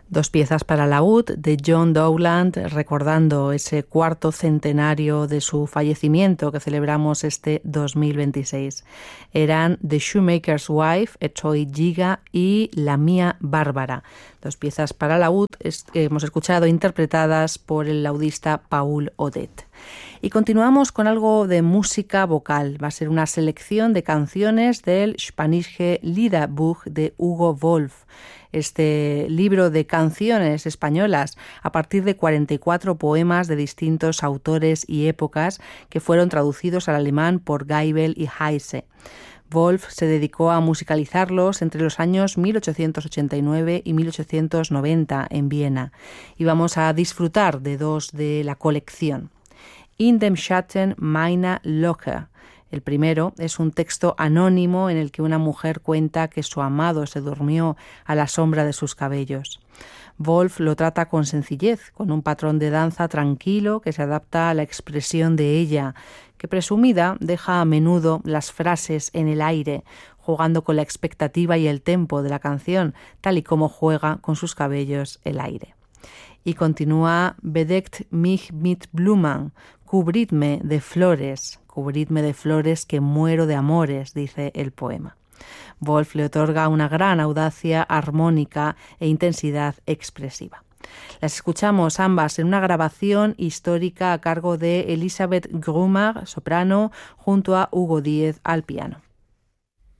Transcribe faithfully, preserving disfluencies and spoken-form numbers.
Dos piezas para laúd de John Dowland, recordando ese cuarto centenario de su fallecimiento que celebramos este dos mil veintiséis. Eran The Shoemaker's Wife, Etoy Giga y La Mía Bárbara. Dos piezas para laúd que hemos escuchado interpretadas por el laudista Paul Odet. Y continuamos con algo de música vocal. Va a ser una selección de canciones del Spanische Liederbuch de Hugo Wolf. Este libro de canciones españolas a partir de cuarenta y cuatro poemas de distintos autores y épocas que fueron traducidos al alemán por Geibel y Heise. Wolf se dedicó a musicalizarlos entre los años mil ochocientos ochenta y nueve y mil ochocientos noventa en Viena. Y vamos a disfrutar de dos de la colección. In dem Schatten meiner Locker. El primero es un texto anónimo en el que una mujer cuenta que su amado se durmió a la sombra de sus cabellos. Wolf lo trata con sencillez, con un patrón de danza tranquilo que se adapta a la expresión de ella, que presumida deja a menudo las frases en el aire, jugando con la expectativa y el tempo de la canción, tal y como juega con sus cabellos el aire. Y continúa Bedeckt mich mit Blumen, cubridme de flores, cubridme de flores que muero de amores, dice el poema. Wolf le otorga una gran audacia armónica e intensidad expresiva. Las escuchamos ambas en una grabación histórica a cargo de Elisabeth Grumar, soprano, junto a Hugo Díez al piano.